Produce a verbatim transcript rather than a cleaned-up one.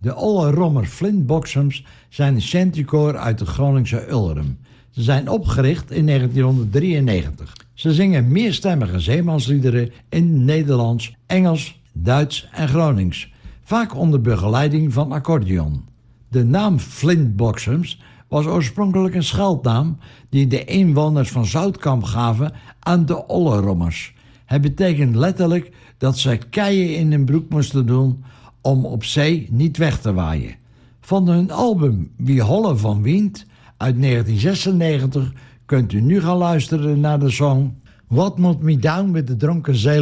De Olle Rommer Flintboxums zijn een shantykoor uit de Groningse Ulrum. Ze zijn opgericht in negentienhonderddrieënnegentig. Ze zingen meerstemmige zeemansliederen in Nederlands, Engels, Duits en Gronings, vaak onder begeleiding van accordeon. De naam Flintboxums was oorspronkelijk een scheldnaam die de inwoners van Zoutkamp gaven aan de Olle Rommers. Het betekent letterlijk dat ze keien in hun broek moesten doen om op zee niet weg te waaien. Van hun album Wie Holle van Wiend uit negentien zesennegentig kunt u nu gaan luisteren naar de song What Moet Me Down with the Dronken Sailor